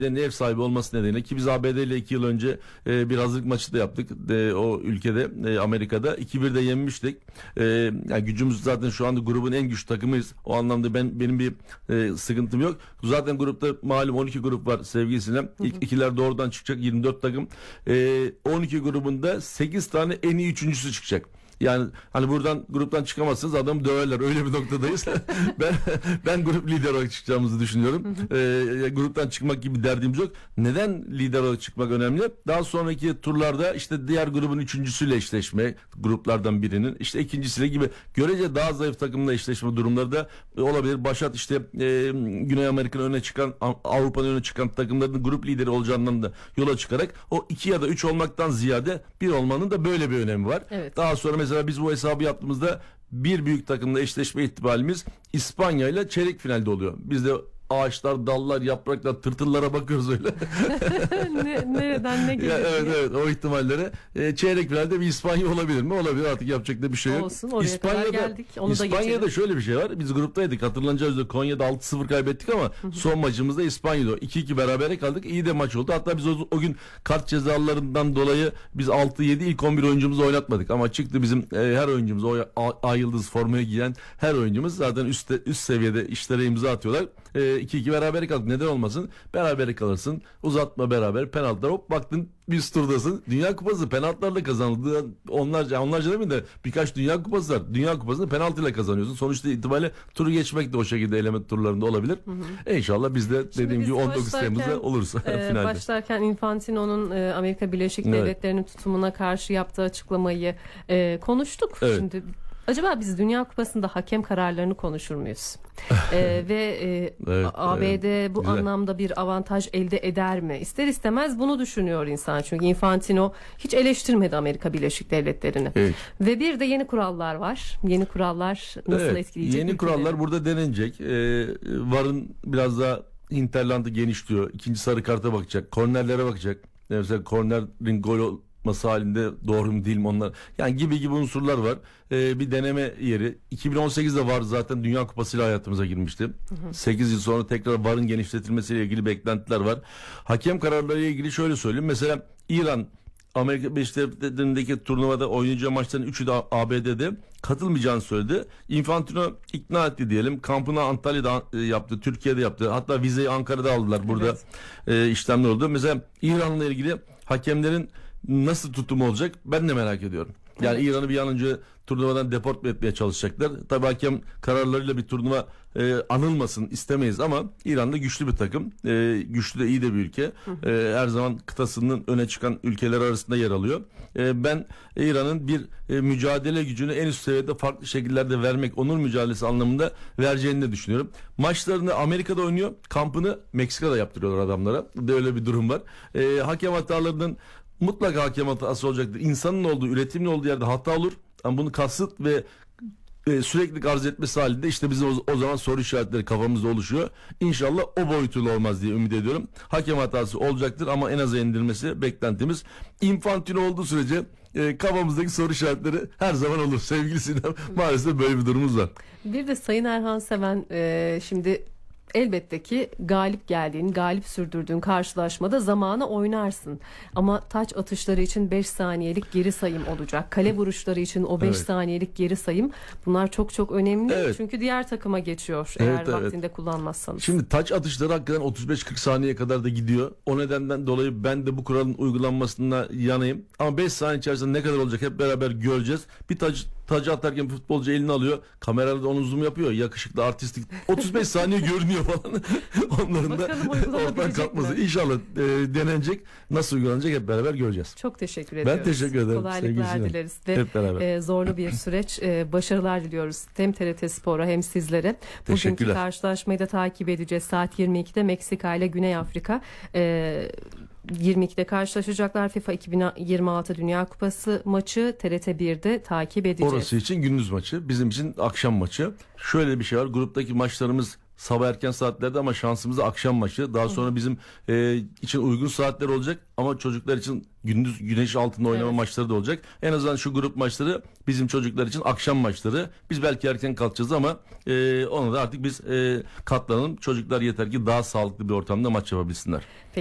ev sahibi olması nedeniyle, ki biz ABD ile 2 yıl önce bir hazırlık maçı da yaptık o ülkede, Amerika'da 2-1'de yenmiştik. Yani gücümüz zaten şu anda grubun en güçlü takımıyız. O anlamda benim bir sıkıntım yok. Zaten grupta malum 12 grup var sevgili Sinem. İlk ikiler doğrudan çıkacak, 24 takım. 12 grubunda 8 tane en iyi üçüncüsü çıkacak. Yani hani buradan gruptan çıkamazsınız, adamı döverler, öyle bir noktadayız. ben grup lider olarak çıkacağımızı düşünüyorum. Gruptan çıkmak gibi derdimiz yok. Neden lider olarak çıkmak önemli? Daha sonraki turlarda işte diğer grubun üçüncüsüyle eşleşme, gruplardan birinin işte ikincisiyle gibi görece daha zayıf takımla eşleşme durumları da olabilir. Başat işte Güney Amerika'nın öne çıkan, Avrupa'nın öne çıkan takımların grup lideri olacağından da yola çıkarak o 2 ya da 3 olmaktan ziyade 1 olmanın da böyle bir önemi var. Evet. Daha sonra mesela biz bu hesabı yaptığımızda bir büyük takımla eşleşme ihtimalimiz İspanya ile çeyrek finalde oluyor. Biz de ağaçlar, dallar, yapraklar, tırtıllara bakıyoruz öyle. Nereden ne geliyor? Evet, o ihtimallere. Çeyrek finalde bir İspanya olabilir mi? Olabilir, artık yapacak da bir şey yok. Olsun, oraya kadar geldik. Onu İspanya'da şöyle bir şey var. Biz gruptaydık, hatırlanacağı üzere Konya'da 6-0 kaybettik ama son maçımızda İspanya'da 2-2 berabere kaldık. İyi de maç oldu. Hatta biz o gün kart cezalarından dolayı biz 6-7 ilk 11 oyuncumuzu oynatmadık ama çıktı bizim her oyuncumuz, o ay yıldız formayı giyen her oyuncumuz zaten üst seviyede işlere imza atıyorlar. 2-2 berabere kaldık. Neden olmasın? Berabere kalırsın. Uzatma beraber. Penaltılar, hop baktın bir üst turdasın. Dünya Kupası penaltılarla kazanıldı. Onlarca değil mi de birkaç Dünya Kupası var. Dünya Kupası'nı penaltıyla kazanıyorsun. Sonuçta itibariyle turu geçmek de o şekilde eleme turlarında olabilir. İnşallah biz de dediğim gibi 19 Temmuz'da oluruz finalde. Başlarken Infantino'nun Amerika Birleşik Devletleri'nin tutumuna karşı yaptığı açıklamayı konuştuk. Evet. Şimdi acaba biz Dünya Kupası'nda hakem kararlarını konuşur muyuz? ABD bu anlamda bir avantaj elde eder mi? İster istemez bunu düşünüyor insan. Çünkü Infantino hiç eleştirmedi Amerika Birleşik Devletleri'ni. Evet. Ve bir de yeni kurallar var. Yeni kurallar nasıl etkileyecek? Yeni kurallar burada denenecek. VAR'ın biraz daha hinterlandı genişliyor. İkinci sarı karta bakacak. Kornerlere bakacak. Mesela kornerin gol olması halinde doğru mu değil mi onlar? Yani gibi unsurlar var. Bir deneme yeri. 2018'de VAR zaten Dünya Kupası'yla hayatımıza girmişti. 8 yıl sonra tekrar VAR'ın genişletilmesiyle ilgili beklentiler var. Hakem kararlarıyla ilgili şöyle söyleyeyim. Mesela İran Amerika Birleşik Devletleri'ndeki turnuvada oynayacağı maçların 3'ü de ABD'de katılmayacağını söyledi. Infantino ikna etti diyelim. Kampını Antalya'da yaptı, Türkiye'de yaptı. Hatta vizeyi Ankara'da aldılar. Burada işlemler oldu. Mesela İran'la ilgili hakemlerin nasıl tutumu olacak? Ben de merak ediyorum. Yani İran'ı bir an önce turnuvadan deport etmeye çalışacaklar. Tabii hakem kararlarıyla bir turnuva anılmasın istemeyiz ama İran da güçlü bir takım. Güçlü de iyi de bir ülke. Her zaman kıtasının öne çıkan ülkeler arasında yer alıyor. Ben İran'ın bir mücadele gücünü en üst seviyede farklı şekillerde vermek, onur mücadelesi anlamında vereceğini de düşünüyorum. Maçlarını Amerika'da oynuyor. Kampını Meksika'da yaptırıyorlar adamlara. Böyle bir durum var. Hakem hatalarının mutlaka hakem hatası olacaktır. İnsanın olduğu, üretimin olduğu yerde hata olur. Ama bunu kasıt ve sürekli arz etmesi halinde işte bizim o zaman soru işaretleri kafamızda oluşuyor. İnşallah o boyutuyla olmaz diye ümit ediyorum. Hakem hatası olacaktır ama en aza indirmesi beklentimiz. Infantino olduğu sürece kafamızdaki soru işaretleri her zaman olur sevgili Sinem. Maalesef böyle bir durumumuz var. Bir de Sayın Erhan Seven şimdi elbette ki galip geldiğin, galip sürdürdüğün karşılaşmada zamana oynarsın. Ama taç atışları için 5 saniyelik geri sayım olacak. Kale vuruşları için o 5 saniyelik geri sayım. Bunlar çok önemli. Çünkü diğer takıma geçiyor eğer vaktinde kullanmazsanız. Şimdi taç atışları hakikaten 35-40 saniye kadar da gidiyor. O nedenden dolayı ben de bu kuralın uygulanmasına yanayım. Ama 5 saniye içerisinde ne kadar olacak hep beraber göreceğiz. Bir tacı atarken futbolcu elini alıyor. Kameralarda onu zoom yapıyor. Yakışıklı, artistik. 35 saniye görünüyor falan. Onların da ortadan kalkması. İnşallah denenecek. Nasıl uygulanacak hep beraber göreceğiz. Çok teşekkür ediyoruz. Ben teşekkür ederim. Kolaylıklar dileriz. Hep beraber. Zorlu bir süreç. Başarılar diliyoruz. Hem TRT Spor'a hem sizlere. Bugünkü karşılaşmayı da takip edeceğiz. Saat 22'de Meksika ile Güney Afrika 22'de karşılaşacaklar. FIFA 2026 Dünya Kupası maçı TRT 1'de takip edeceğiz. Orası için gündüz maçı, bizim için akşam maçı. Şöyle bir şey var. Gruptaki maçlarımız sabah erken saatlerde ama şansımızda akşam maçı. Daha sonra bizim için uygun saatler olacak ama çocuklar için gündüz güneş altında oynama maçları da olacak. En azından şu grup maçları bizim çocuklar için akşam maçları. Biz belki erken kalkacağız ama ona da artık biz katlanalım. Çocuklar yeter ki daha sağlıklı bir ortamda maç yapabilsinler.